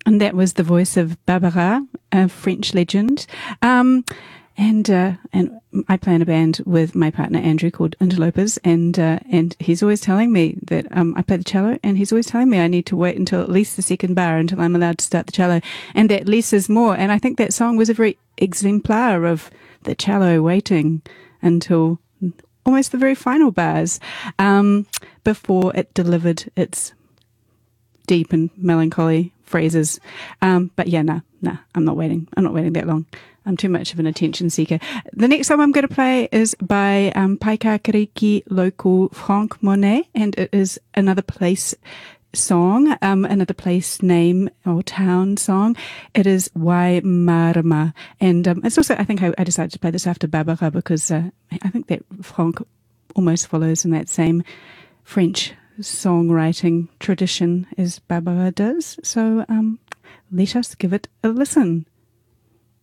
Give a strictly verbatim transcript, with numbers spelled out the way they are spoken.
And that was the voice of Barbara, a French legend. Um, and uh, and I play in a band with my partner Andrew called Interlopers, and uh, and he's always telling me that um, I play the cello, and he's always telling me I need to wait until at least the second bar until I'm allowed to start the cello, and that less is more. And I think that song was a very exemplar of the cello waiting until almost the very final bars um, before it delivered its deep and melancholy phrases. Um, but yeah, no, no, I'm not waiting. I'm not waiting that long. I'm too much of an attention seeker. The next song I'm going to play is by um, Paikākāriki local Franck Monet, and it is another place song, um, another place name or town song. It is Waimarama, and um, it's also, I think I, I decided to play this after Barbara because uh, I think that Franck almost follows in that same French songwriting tradition as Barbara does. So um, let us give it a listen.